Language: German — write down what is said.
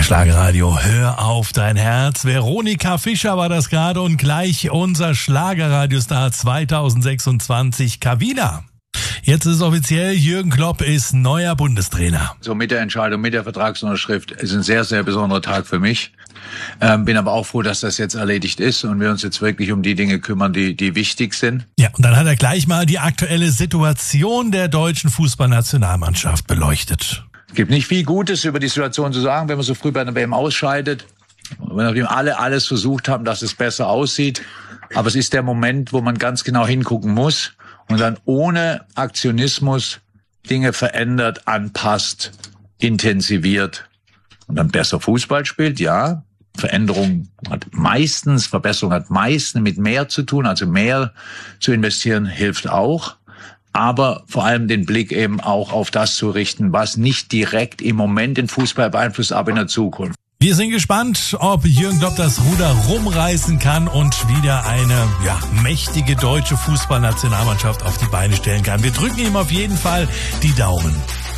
Schlagerradio, hör auf dein Herz. Veronika Fischer war das gerade und gleich unser Schlagerradiostar 2026, Kawina. Jetzt ist es offiziell, Jürgen Klopp ist neuer Bundestrainer. So mit der Entscheidung, mit der Vertragsunterschrift ist ein sehr, sehr besonderer Tag für mich. Bin aber auch froh, dass das jetzt erledigt ist und wir uns jetzt wirklich um die Dinge kümmern, die wichtig sind. Ja, und dann hat er gleich mal die aktuelle Situation der deutschen Fußballnationalmannschaft beleuchtet. Es gibt nicht viel Gutes über die Situation zu sagen, wenn man so früh bei einer WM ausscheidet. Nachdem alle alles versucht haben, dass es besser aussieht. Aber es ist der Moment, wo man ganz genau hingucken muss und dann ohne Aktionismus Dinge verändert, anpasst, intensiviert und dann besser Fußball spielt, ja. Verbesserung hat meistens mit mehr zu tun, also mehr zu investieren hilft auch. Aber vor allem den Blick eben auch auf das zu richten, was nicht direkt im Moment den Fußball beeinflusst, aber in der Zukunft. Wir sind gespannt, ob Jürgen Klopp das Ruder rumreißen kann und wieder eine mächtige deutsche Fußballnationalmannschaft auf die Beine stellen kann. Wir drücken ihm auf jeden Fall die Daumen.